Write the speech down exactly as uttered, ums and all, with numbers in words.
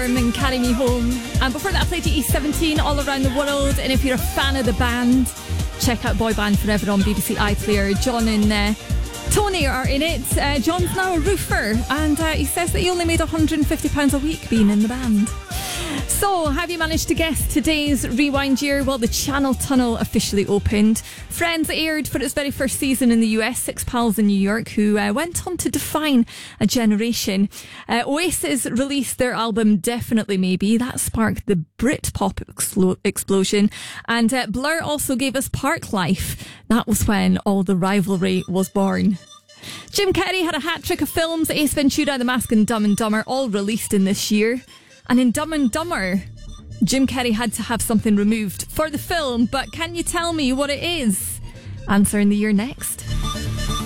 Storm and Carry Me Home. And before that, I played you E seventeen, All Around the World. And if you're a fan of the band, check out Boy Band Forever on B B C iPlayer. John and uh, Tony are in it. Uh, John's now a roofer, and uh, he says that he only made one hundred fifty pounds a week being in the band. So, have you managed to guess today's Rewind year? Well, the Channel Tunnel officially opened. Friends aired for its very first season in the U S. Six pals in New York who uh, went on to define a generation. Uh, Oasis released their album Definitely Maybe. That sparked the Britpop explo- explosion. And uh, Blur also gave us Park Life. That was when all the rivalry was born. Jim Carrey had a hat-trick of films. Ace Ventura, The Mask and Dumb and Dumber, all released in this year. And in Dumb and Dumber, Jim Carrey had to have something removed for the film, but can you tell me what it is? Answer in the year next.